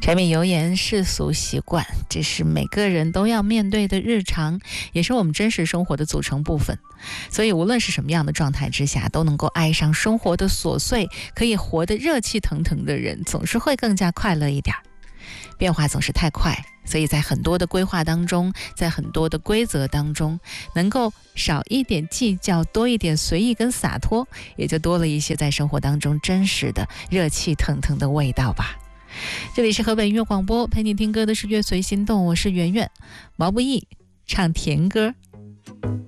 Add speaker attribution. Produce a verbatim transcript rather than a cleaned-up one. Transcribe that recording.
Speaker 1: 柴米油盐世俗习惯，这是每个人都要面对的日常，也是我们真实生活的组成部分。所以无论是什么样的状态之下，都能够爱上生活的琐碎，可以活得热气腾腾的人，总是会更加快乐一点。变化总是太快，所以在很多的规划当中，在很多的规则当中，能够少一点计较，多一点随意跟洒脱，也就多了一些在生活当中真实的热气腾腾的味道吧。这里是河北音乐广播，陪你听歌的是乐随心动，我是圆圆。毛不易唱甜歌。